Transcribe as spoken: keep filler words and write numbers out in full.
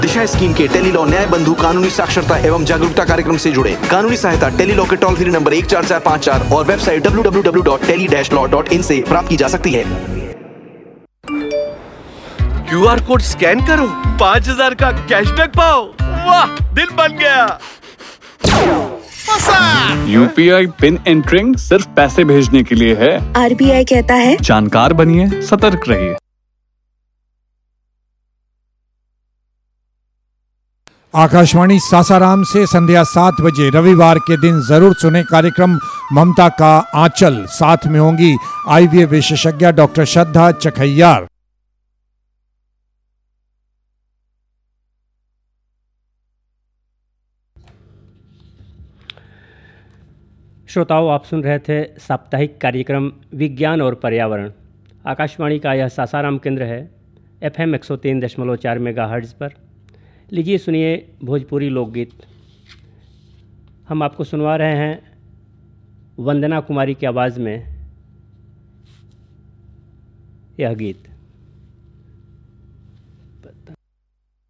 दिशा scheme के Tele-Law न्याय बंधु कानूनी साक्षरता एवं जागरूकता कार्यक्रम से जुड़े। कानूनी सहायता टेलीलॉ के टोल फ्री नंबर एक चार चार पाँच चार और website W W W dot tele dash law dot in से प्राप्त की जा सकती है। क्यू आर कोड स्कैन करो, पाँच हजार का कैशबैक पाओ। वाह, दिल बन गया। यूपीआई पिन एंटरिंग सिर्फ पैसे भेजने के लिए है। आरबीआई कहता है जानकार बनिए, सतर्क रहिए। आकाशवाणी सासाराम से संध्या सात बजे रविवार के दिन जरूर सुने कार्यक्रम ममता का आंचल। साथ में होंगी आईवीएफ विशेषज्ञ डॉक्टर श्रद्धा चखैयार। श्रोताओं, आप सुन रहे थे साप्ताहिक कार्यक्रम विज्ञान और पर्यावरण। आकाशवाणी का यह सासाराम केंद्र है, एफएम एक सौ तीन दशमलव चार मेगाहर्ट्ज़ पर। लीजिए सुनिए भोजपुरी लोकगीत। हम आपको सुनवा रहे हैं वंदना कुमारी की आवाज़ में यह गीत।